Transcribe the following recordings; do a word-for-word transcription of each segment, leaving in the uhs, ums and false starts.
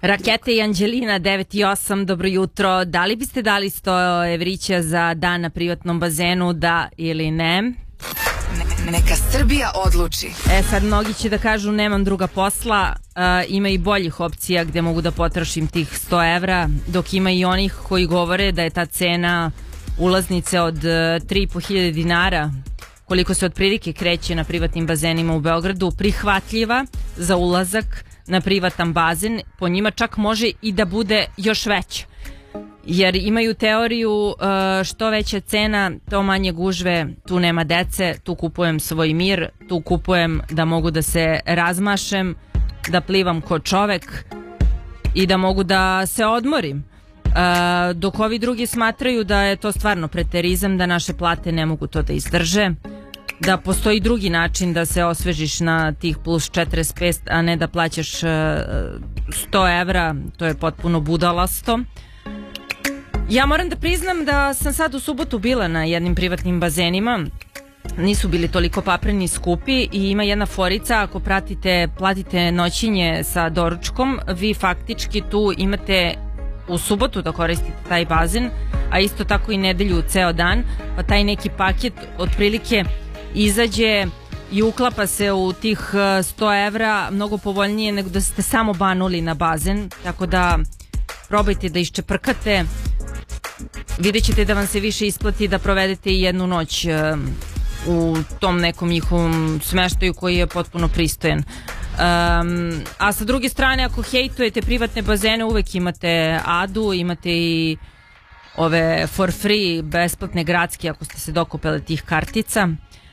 Rakete i Anđelina, devet i osam, dobro jutro. Da li biste dali sto evrića za dan na privatnom bazenu, da ili ne? Ne, neka Srbija odluči. E sad, mnogi će da kažu nemam druga posla, uh, ima i boljih opcija gde mogu da potrošim tih sto evra, dok ima i onih koji govore da je ta cena ulaznice od uh, tri i po hiljade dinara, koliko se otprilike kreće na privatnim bazenima u Beogradu, prihvatljiva za ulazak na privatan bazen. Po njima čak može i da bude još veća, jer imaju teoriju što veća cena, to manje gužve, tu nema dece, tu kupujem svoj mir, tu kupujem da mogu da se razmašem, da plivam ko čovek i da mogu da se odmorim. Dok ovi drugi smatraju da je to stvarno preterizam, da naše plate ne mogu to da izdrže, da postoji drugi način da se osvežiš na tih plus četrdeset pet, a ne da plaćaš sto evra, to je potpuno budalasto. Ja moram da priznam da sam sad u subotu bila na jednim privatnim bazenima, nisu bili toliko papreni skupi i ima jedna forica, ako pratite, platite noćenje sa doručkom, vi faktički tu imate u subotu da koristite taj bazen, a isto tako i nedelju ceo dan, pa taj neki paket otprilike izađe i uklapa se u tih sto evra mnogo povoljnije nego da ste samo banuli na bazen, tako da probajte da iščeprkate, vidjet ćete da vam se više isplati da provedete i jednu noć u tom nekom njihovom smeštaju koji je potpuno pristojan. Um, a sa druge strane, ako hejtujete privatne bazene, uvek imate Adu, imate i ove for free besplatne gradske ako ste se dokupele tih kartica.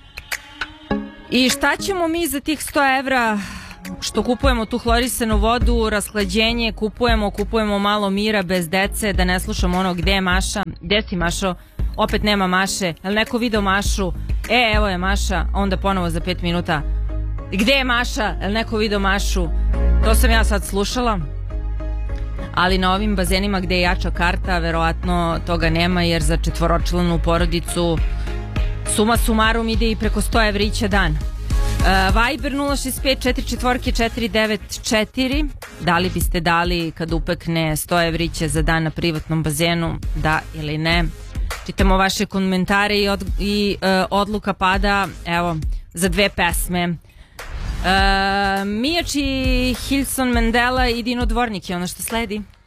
I šta ćemo mi za tih sto evra što kupujemo tu hlorisanu vodu, rashlađenje, kupujemo, kupujemo malo mira bez dece, da ne slušamo ono gde je Maša, gde si Mašo, opet nema Maše, jel neko video Mašu, e evo je Maša, onda ponovo za pet minuta, gde je Maša, jel neko video Mašu, to sam ja sad slušala, ali na ovim bazenima gde je jača karta, verovatno toga nema, jer za četvoročlanu porodicu suma sumarum ide i preko sto evrića dan. Uh, Viber nula šest pet četiri četiri četiri devet četiri. Da li biste dali kad upekne sto evrića za dan na privatnom bazenu, da ili ne? Čitamo vaše komentare i, od, i uh, odluka pada, evo, za dve pesme. Uh, Mijač i Hilson Mandela i Dino Dvornik je ono što sledi.